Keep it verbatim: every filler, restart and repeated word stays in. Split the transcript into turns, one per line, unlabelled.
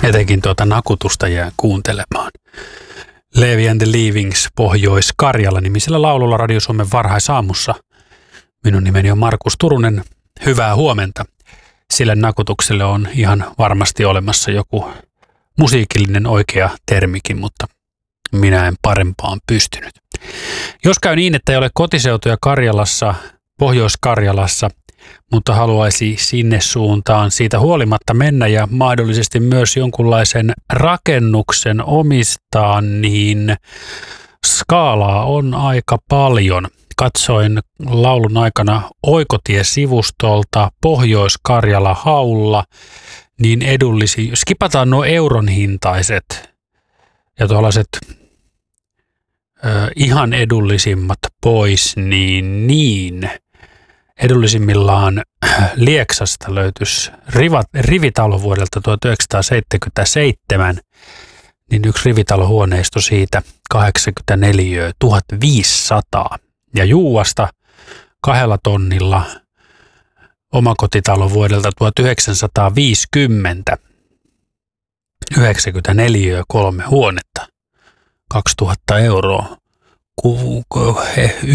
Etenkin tuota nakutusta jää kuuntelemaan. Levi and the Leavings Pohjois-Karjala nimisellä laululla Radio Suomen varhaisaamussa. Minun nimeni on Markus Turunen. Hyvää huomenta. Sille nakutukselle on ihan varmasti olemassa joku musiikillinen oikea termikin, mutta minä en parempaan pystynyt. Jos käy niin, että ei ole kotiseutuja Karjalassa, Pohjois-Karjalassa, mutta haluaisi sinne suuntaan siitä huolimatta mennä ja mahdollisesti myös jonkunlaisen rakennuksen omistaa, niin skaalaa on aika paljon. Katsoin laulun aikana Oikotie-sivustolta Pohjois-Karjala haulla, niin edullisi, skipataan nuo euron hintaiset ja tuollaiset ö, ihan edullisimmat pois, niin niin. Edullisimmillaan Lieksasta löytyisi rivat, rivitalo vuodelta tuhatyhdeksänsataaseitsemänkymmentäseitsemän, niin yksi rivitalohuoneisto siitä kahdeksankymmentäneljä tuhatviisisataa. Ja Juuasta kahdella tonnilla omakotitalo vuodelta tuhatyhdeksänsataaviisikymmentä, yhdeksänkymmentäneljä kolme huonetta, kaksituhatta euroa. Ku, ku, he,